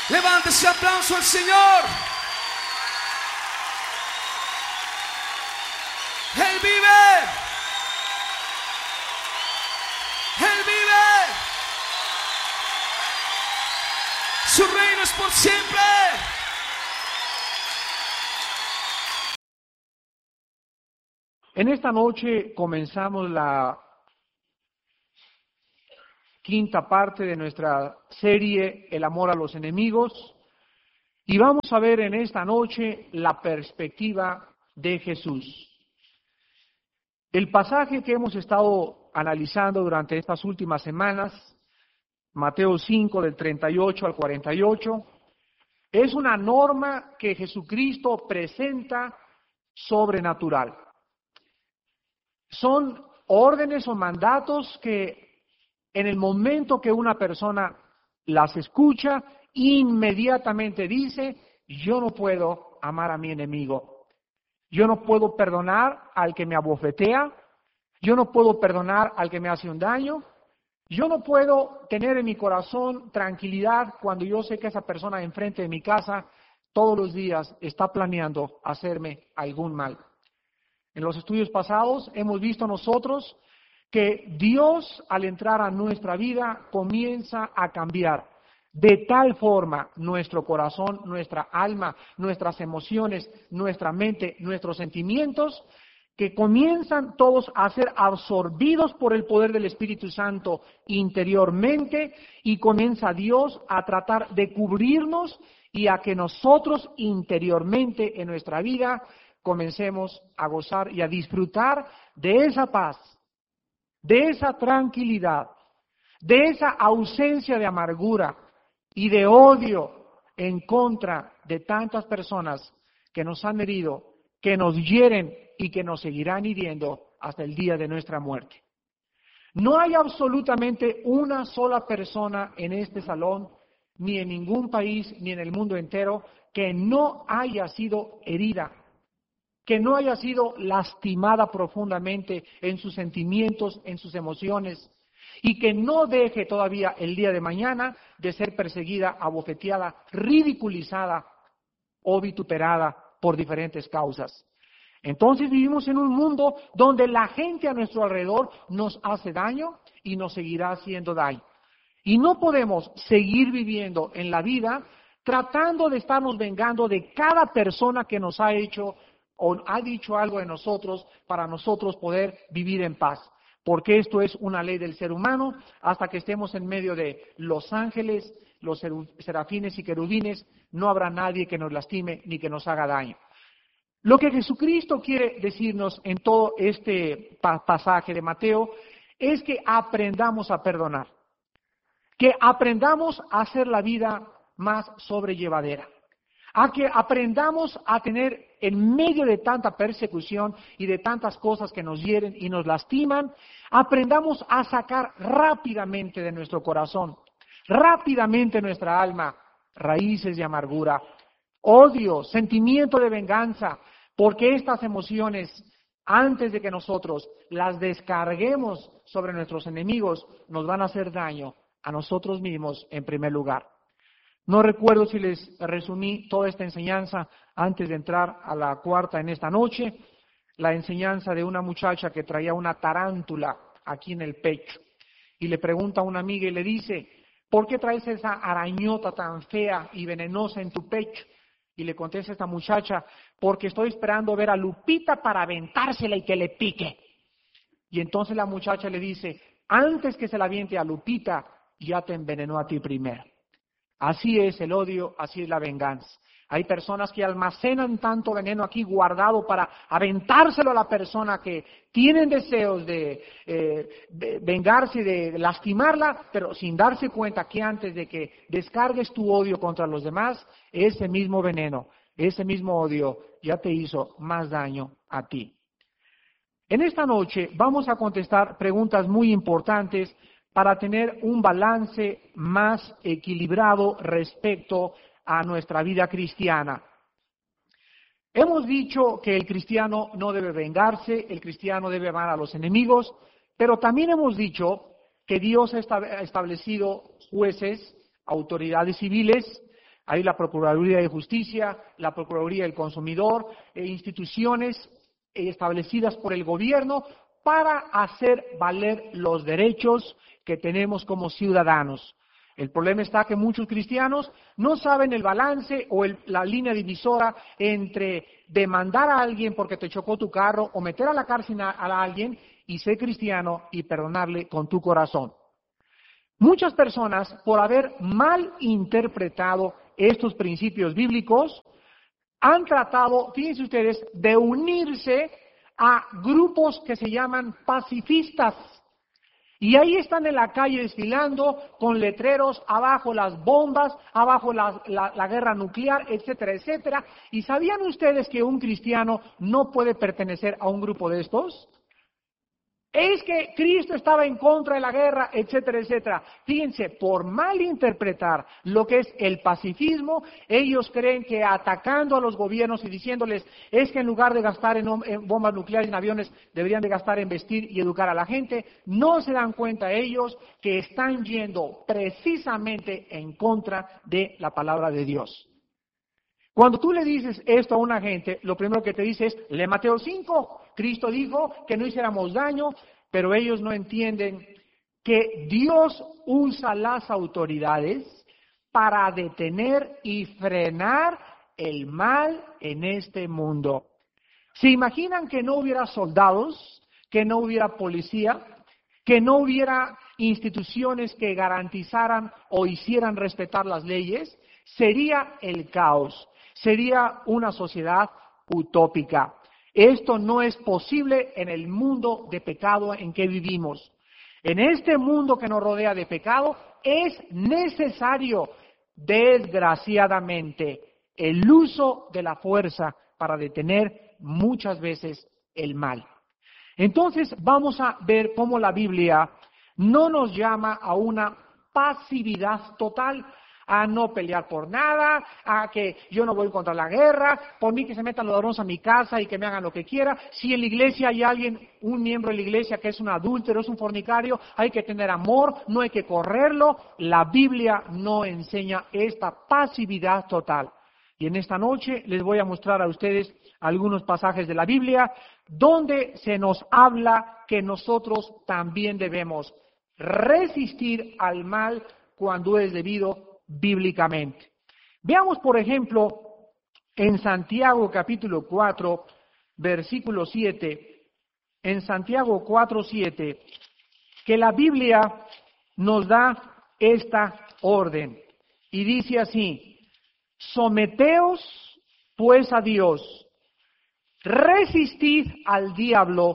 Levante ese aplauso al Señor. Él vive. Él vive. Su reino es por siempre. En esta noche comenzamos la quinta parte de nuestra serie El amor a los enemigos y vamos a ver en esta noche la perspectiva de Jesús. El pasaje que hemos estado analizando durante estas últimas semanas, Mateo 5 del 38 al 48, es una norma que Jesucristo presenta sobrenatural. Son órdenes o mandatos que en el momento que una persona las escucha, inmediatamente dice, yo no puedo amar a mi enemigo, yo no puedo perdonar al que me abofetea, yo no puedo perdonar al que me hace un daño, yo no puedo tener en mi corazón tranquilidad cuando yo sé que esa persona enfrente de mi casa todos los días está planeando hacerme algún mal. En los estudios pasados hemos visto nosotros que Dios al entrar a nuestra vida comienza a cambiar de tal forma nuestro corazón, nuestra alma, nuestras emociones, nuestra mente, nuestros sentimientos, que comienzan todos a ser absorbidos por el poder del Espíritu Santo interiormente y comienza Dios a tratar de cubrirnos y a que nosotros interiormente en nuestra vida comencemos a gozar y a disfrutar de esa paz, de esa tranquilidad, de esa ausencia de amargura y de odio en contra de tantas personas que nos han herido, que nos hieren y que nos seguirán hiriendo hasta el día de nuestra muerte. No hay absolutamente una sola persona en este salón, ni en ningún país, ni en el mundo entero, que no haya sido herida, que no haya sido lastimada profundamente en sus sentimientos, en sus emociones, y que no deje todavía el día de mañana de ser perseguida, abofeteada, ridiculizada o vituperada por diferentes causas. Entonces vivimos en un mundo donde la gente a nuestro alrededor nos hace daño y nos seguirá haciendo daño. Y no podemos seguir viviendo en la vida tratando de estarnos vengando de cada persona que nos ha hecho o ha dicho algo de nosotros para nosotros poder vivir en paz. Porque esto es una ley del ser humano, hasta que estemos en medio de los ángeles, los serafines y querubines, no habrá nadie que nos lastime ni que nos haga daño. Lo que Jesucristo quiere decirnos en todo este pasaje de Mateo es que aprendamos a perdonar, que aprendamos a hacer la vida más sobrellevadera, a que aprendamos a tener en medio de tanta persecución y de tantas cosas que nos hieren y nos lastiman, aprendamos a sacar rápidamente de nuestro corazón, rápidamente de nuestra alma, raíces de amargura, odio, sentimiento de venganza, porque estas emociones, antes de que nosotros las descarguemos sobre nuestros enemigos, nos van a hacer daño a nosotros mismos en primer lugar. No recuerdo si les resumí toda esta enseñanza antes de entrar a la cuarta en esta noche, la enseñanza de una muchacha que traía una tarántula aquí en el pecho y le pregunta a una amiga y le dice, ¿por qué traes esa arañota tan fea y venenosa en tu pecho? Y le contesta esta muchacha, porque estoy esperando ver a Lupita para aventársela y que le pique. Y entonces la muchacha le dice, antes que se la aviente a Lupita, ya te envenenó a ti primero. Así es el odio, así es la venganza. Hay personas que almacenan tanto veneno aquí guardado para aventárselo a la persona que tienen deseos de vengarse, de lastimarla, pero sin darse cuenta que antes de que descargues tu odio contra los demás, ese mismo veneno, ese mismo odio ya te hizo más daño a ti. En esta noche vamos a contestar preguntas muy importantes para tener un balance más equilibrado respecto a nuestra vida cristiana. Hemos dicho que el cristiano no debe vengarse, el cristiano debe amar a los enemigos, pero también hemos dicho que Dios ha establecido jueces, autoridades civiles, Hay la Procuraduría de Justicia, la Procuraduría del Consumidor, instituciones establecidas por el gobierno para hacer valer los derechos que tenemos como ciudadanos. El problema está que muchos cristianos no saben el balance o la línea divisora entre demandar a alguien porque te chocó tu carro o meter a la cárcel a alguien y ser cristiano y perdonarle con tu corazón. Muchas personas, por haber mal interpretado estos principios bíblicos, han tratado, fíjense ustedes, de unirse a grupos que se llaman pacifistas. Y ahí están en la calle desfilando con letreros, abajo las bombas, abajo la guerra nuclear, etcétera, etcétera. ¿Y sabían ustedes que un cristiano no puede pertenecer a un grupo de estos? Es que Cristo estaba en contra de la guerra, etcétera, etcétera. Fíjense, por malinterpretar lo que es el pacifismo, ellos creen que atacando a los gobiernos y diciéndoles es que en lugar de gastar en bombas nucleares, en aviones, deberían de gastar en vestir y educar a la gente, no se dan cuenta ellos que están yendo precisamente en contra de la palabra de Dios. Cuando tú le dices esto a una gente, lo primero que te dice es, lee Mateo 5, Cristo dijo que no hiciéramos daño, pero ellos no entienden que Dios usa las autoridades para detener y frenar el mal en este mundo. ¿Se imaginan que no hubiera soldados, que no hubiera policía, que no hubiera instituciones que garantizaran o hicieran respetar las leyes? Sería el caos. Sería una sociedad utópica. Esto no es posible en el mundo de pecado en que vivimos. En este mundo que nos rodea de pecado es necesario, desgraciadamente, el uso de la fuerza para detener muchas veces el mal. Entonces vamos a ver cómo la Biblia no nos llama a una pasividad total, a no pelear por nada, a que yo no voy contra la guerra, por mí que se metan los ladrones a mi casa y que me hagan lo que quiera. Si en la iglesia hay alguien, un miembro de la iglesia que es un adúltero, es un fornicario, hay que tener amor, no hay que correrlo. La Biblia no enseña esta pasividad total. Y en esta noche les voy a mostrar a ustedes algunos pasajes de la Biblia donde se nos habla que nosotros también debemos resistir al mal cuando es debido bíblicamente. Veamos, por ejemplo, en Santiago capítulo 4, versículo 7, en Santiago 4:7, que la Biblia nos da esta orden y dice así: someteos pues a Dios, resistid al diablo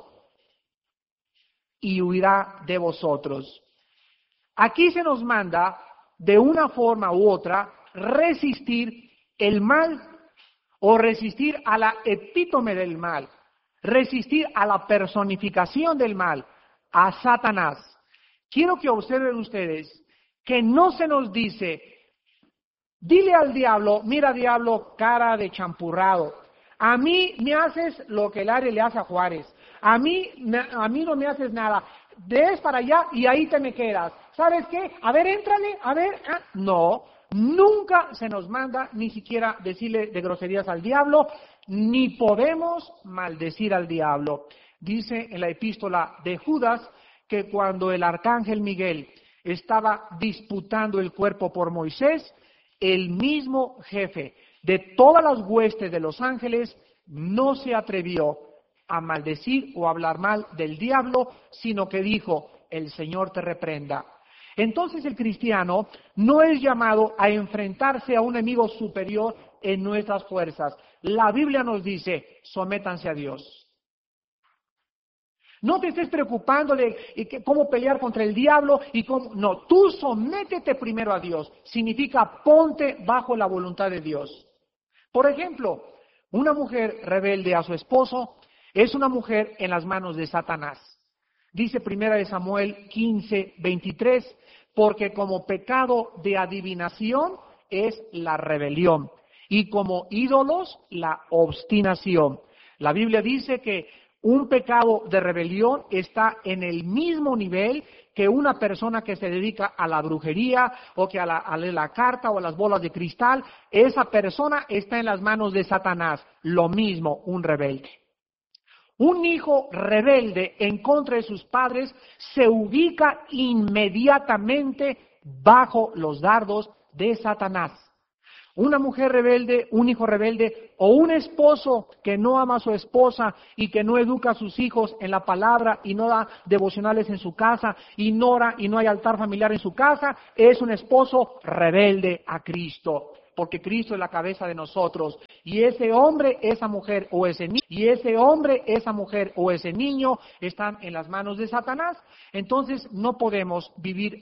y huirá de vosotros. Aquí se nos manda de una forma u otra resistir el mal o resistir a la epítome del mal, resistir a la personificación del mal, a Satanás. Quiero que observen ustedes que no se nos dice, dile al diablo, mira diablo, cara de champurrado, a mí me haces lo que el Aire le hace a Juárez, a mí no me haces nada, des para allá y ahí te me quedas. ¿Sabes qué? A ver, éntrale, a ver. No, nunca se nos manda ni siquiera decirle de groserías al diablo, ni podemos maldecir al diablo. Dice en la epístola de Judas que cuando el arcángel Miguel estaba disputando el cuerpo por Moisés, el mismo jefe de todas las huestes de los ángeles no se atrevió a maldecir o a hablar mal del diablo, sino que dijo, el Señor te reprenda. Entonces el cristiano no es llamado a enfrentarse a un enemigo superior en nuestras fuerzas. La Biblia nos dice, sométanse a Dios. No te estés preocupando de cómo pelear contra el diablo y cómo. No, tú sométete primero a Dios. Significa ponte bajo la voluntad de Dios. Por ejemplo, una mujer rebelde a su esposo es una mujer en las manos de Satanás. Dice 1 Samuel 15:23, porque como pecado de adivinación es la rebelión y como ídolos la obstinación. La Biblia dice que un pecado de rebelión está en el mismo nivel que una persona que se dedica a la brujería o que a la carta o a las bolas de cristal, esa persona está en las manos de Satanás. Lo mismo, un rebelde. Un hijo rebelde en contra de sus padres se ubica inmediatamente bajo los dardos de Satanás. Una mujer rebelde, un hijo rebelde o un esposo que no ama a su esposa y que no educa a sus hijos en la palabra y no da devocionales en su casa, ignora y no hay altar familiar en su casa, es un esposo rebelde a Cristo. Porque Cristo es la cabeza de nosotros. Y ese hombre, esa mujer o ese niño están en las manos de Satanás. Entonces no podemos vivir